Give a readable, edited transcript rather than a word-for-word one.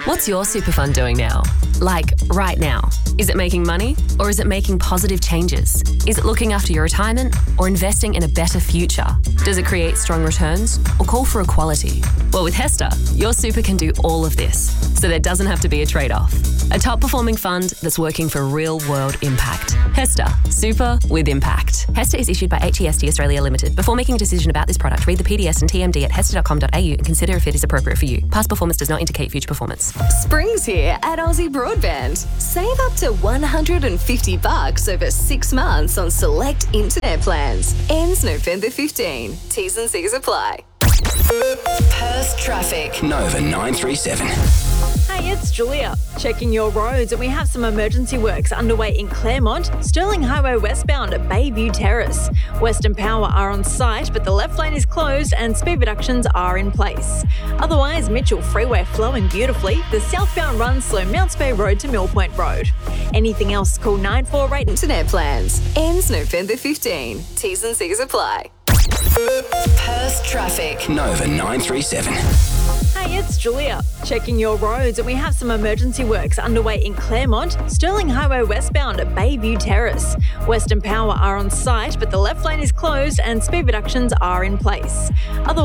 What's your super fund doing now? Like, right now? Is it making money or is it making positive changes? Is it looking after your retirement or investing in a better future? Does it create strong returns or call for equality? Well, with HESTA, your super can do all of this, so there doesn't have to be a trade-off. A top-performing fund that's working for real-world impact. HESTA, super with impact. HESTA is issued by HEST Australia Limited. Before making a decision about this product, read the PDS and TMD at hesta.com.au and consider if it is appropriate for you. Past performance does not indicate future performance. Spring's here at Aussie Broadband. Save up to $150 over 6 months on select internet plans. Ends November 15. T's and C's apply. Perth traffic. Nova 937. Hey, it's Julia. Checking your roads, and we have some emergency works underway in Claremont, Stirling Highway westbound at Bayview Terrace. Western Power are on site, but the left lane is closed and speed reductions are in place. Otherwise, Mitchell Freeway flowing beautifully. The southbound runs slow Mounts Bay Road to Mill Point Road. Anything else, call 948 Internet plans. Ends November 15. T's and C's apply. Perth traffic. Nova 937. Hey, it's Julia. Checking your roads, and we have some emergency works underway in Claremont, Stirling Highway westbound at Bayview Terrace. Western Power are on site, but the left lane is closed and speed reductions are in place. Otherwise,